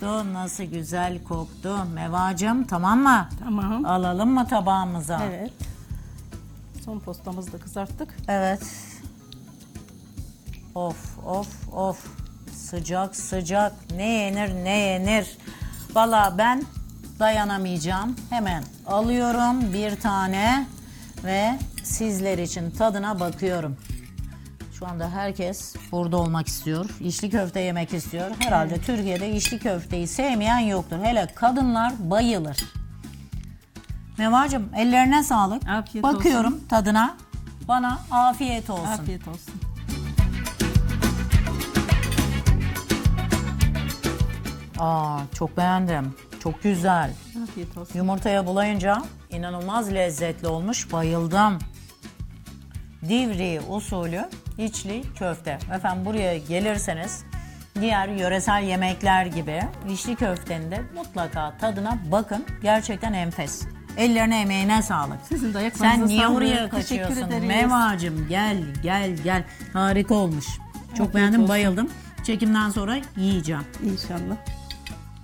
koktu. Nasıl güzel koktu. Mevacım tamam mı? Tamam. Alalım mı tabağımıza? Evet. Son postamızı da kızarttık. Evet. Of of of. Sıcak sıcak. Ne yenir ne yenir. Valla ben dayanamayacağım. Hemen alıyorum bir tane ve sizler için tadına bakıyorum. Şu anda herkes burada olmak istiyor. İçli köfte yemek istiyor. Herhalde Türkiye'de içli köfteyi sevmeyen yoktur. Hele kadınlar bayılır. Mevacım ellerine sağlık. Afiyet Bakıyorum olsun. tadına. Bana afiyet olsun. Afiyet olsun. Aa, çok beğendim. Çok güzel. Afiyet olsun. Yumurtaya bulayınca inanılmaz lezzetli olmuş. Bayıldım. Divriği usulü içli köfte. Efendim buraya gelirseniz diğer yöresel yemekler gibi içli köftenin de mutlaka tadına bakın. Gerçekten enfes. Ellerine emeğine sağlık. Sizin de ayaklarınıza Sen niye sağlık. oraya Teşekkür kaçıyorsun? ederiz. Mevacım gel gel gel. Harika olmuş. Çok Afiyet beğendim, olsun. bayıldım. Çekimden sonra yiyeceğim. İnşallah.